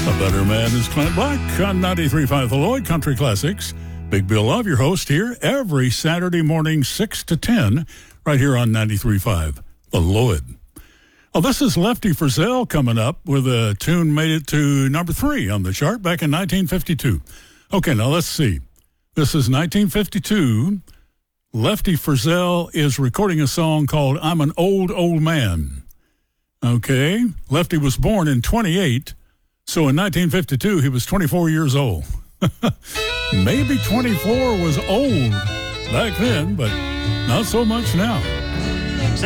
A better man is Clint Black on 93.5 The Lloyd Country Classics. Big Bill Love, your host here every Saturday morning, 6 to 10, right here on 93.5 The Lloyd. Well, this is Lefty Frizzell coming up with a tune made it to number 3 on the chart back in 1952. Okay, now let's see. This is 1952. Lefty Frizzell is recording a song called I'm an Old, Old Man. Okay, Lefty was born in 28, so in 1952 he was 24 years old. Maybe 24 was old back then, but not so much now.